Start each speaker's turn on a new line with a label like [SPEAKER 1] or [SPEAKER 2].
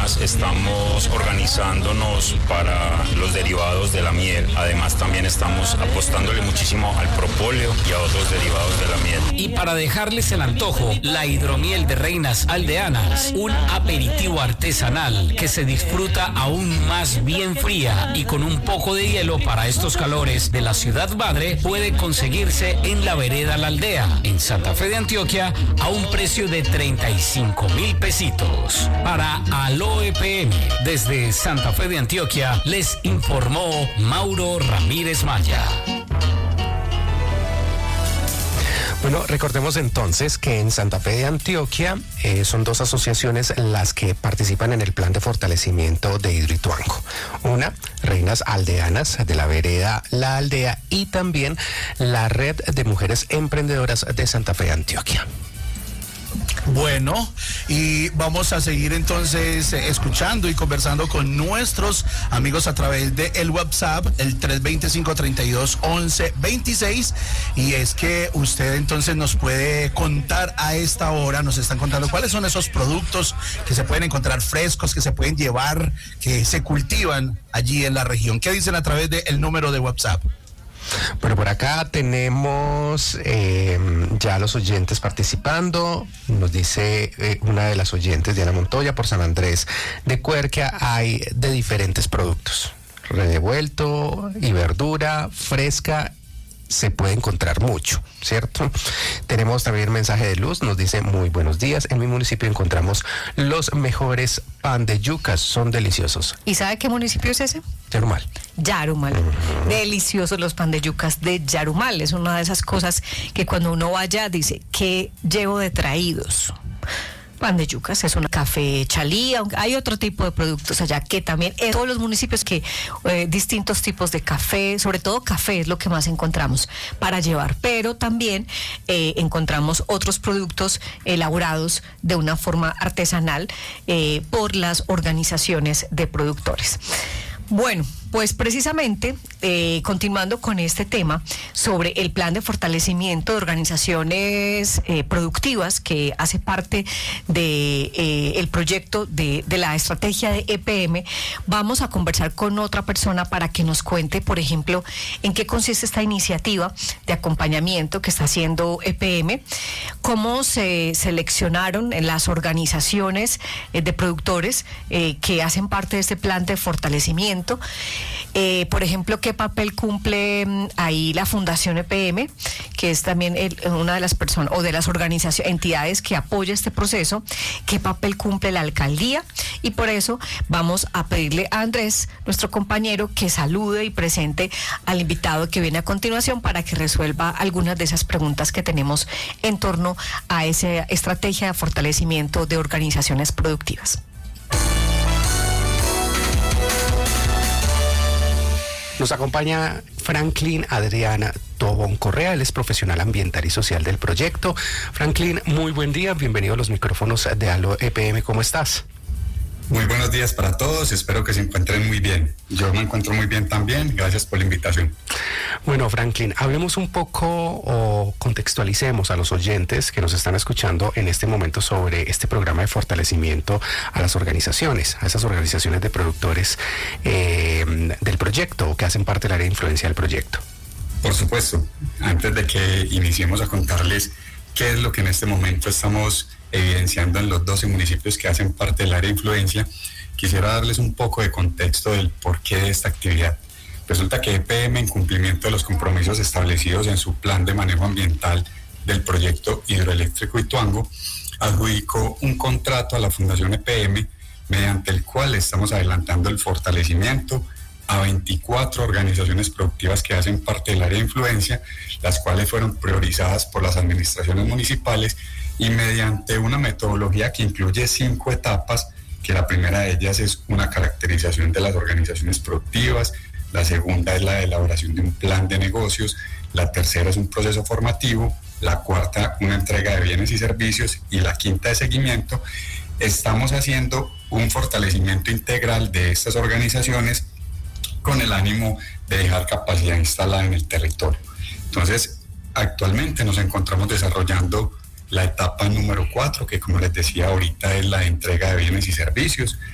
[SPEAKER 1] además estamos organizándonos para los derivados de la miel. Además también estamos apostándole muchísimo al propóleo y a otros derivados de la miel.
[SPEAKER 2] Y para dejarles el antojo, la hidromiel de Reinas Aldeanas, un aperitivo artesanal que se disfruta aún más bien fría y con un poco de hielo para estos calores de la ciudad madre, puede conseguirse en la vereda La Aldea, en Santa Fe de Antioquia, a un precio de 35.000 pesitos. Para Aló EPM, desde Santa Fe de Antioquia, les informó Mauro Ramírez Maya.
[SPEAKER 3] Bueno, recordemos entonces que en Santa Fe de Antioquia son dos asociaciones las que participan en el plan de fortalecimiento de Hidroituango. Una, Reinas Aldeanas de la vereda La Aldea, y también la Red de Mujeres Emprendedoras de Santa Fe de Antioquia.
[SPEAKER 4] Bueno, y vamos a seguir entonces escuchando y conversando con nuestros amigos a través de el WhatsApp, el 325-32-11-26, y es que usted entonces nos puede contar a esta hora, nos están contando cuáles son esos productos que se pueden encontrar frescos, que se pueden llevar, que se cultivan allí en la región. ¿Qué dicen a través del número de WhatsApp?
[SPEAKER 3] Bueno, por acá tenemos ya los oyentes participando. Nos dice una de las oyentes, Diana Montoya, por San Andrés de Cuerquia, hay de diferentes productos. Revuelto y verdura fresca, se puede encontrar mucho, ¿cierto? Tenemos también mensaje de Luz, nos dice: muy buenos días, en mi municipio encontramos los mejores pan de yucas, son deliciosos.
[SPEAKER 5] ¿Y sabe qué municipio es ese?
[SPEAKER 3] Yarumal.
[SPEAKER 5] Yarumal. Deliciosos los pan de yucas de Yarumal. Es una de esas cosas que cuando uno vaya dice, ¿qué llevo de traídos? Pan de yucas, es un café chalí, aunque hay otro tipo de productos allá que también en todos los municipios que distintos tipos de café, sobre todo café es lo que más encontramos para llevar, pero también encontramos otros productos elaborados de una forma artesanal por las organizaciones de productores. Bueno, pues precisamente continuando con este tema sobre el plan de fortalecimiento de organizaciones productivas que hace parte de el proyecto de la estrategia de EPM, vamos a conversar con otra persona para que nos cuente, por ejemplo, en qué consiste esta iniciativa de acompañamiento que está haciendo EPM, cómo se seleccionaron las organizaciones de productores que hacen parte de este plan de fortalecimiento. Por ejemplo, qué papel cumple ahí la Fundación EPM, que es también una de las personas o de las organizaciones, entidades que apoya este proceso, qué papel cumple la alcaldía, y por eso vamos a pedirle a Andrés, nuestro compañero, que salude y presente al invitado que viene a continuación para que resuelva algunas de esas preguntas que tenemos en torno a esa estrategia de fortalecimiento de organizaciones productivas.
[SPEAKER 3] Nos acompaña Franklin Adriana Tobón Correa, él es profesional ambiental y social del proyecto. Franklin, muy buen día, bienvenido a los micrófonos de Aló EPM, ¿cómo estás?
[SPEAKER 6] Muy buenos días para todos, espero que se encuentren muy bien. Yo me encuentro muy bien también, gracias por la invitación.
[SPEAKER 3] Bueno, Franklin, hablemos un poco o contextualicemos a los oyentes que nos están escuchando en este momento sobre este programa de fortalecimiento a las organizaciones, a esas organizaciones de productores del proyecto o que hacen parte del área de influencia del proyecto.
[SPEAKER 6] Por supuesto, antes de que iniciemos a contarles qué es lo que en este momento estamos evidenciando en los 12 municipios que hacen parte del área de influencia, quisiera darles un poco de contexto del porqué de esta actividad. Resulta que EPM, en cumplimiento de los compromisos establecidos en su plan de manejo ambiental del proyecto hidroeléctrico Ituango, adjudicó un contrato a la Fundación EPM, mediante el cual estamos adelantando el fortalecimiento a 24 organizaciones productivas que hacen parte del área de influencia, las cuales fueron priorizadas por las administraciones municipales y mediante una metodología que incluye 5 etapas, que la primera de ellas es una caracterización de las organizaciones productivas, la segunda es la elaboración de un plan de negocios, la tercera es un proceso formativo, la cuarta una entrega de bienes y servicios y la quinta de seguimiento. Estamos haciendo un fortalecimiento integral de estas organizaciones con el ánimo de dejar capacidad instalada en el territorio. Entonces, actualmente nos encontramos desarrollando la etapa número 4, que como les decía ahorita es la entrega de bienes y servicios.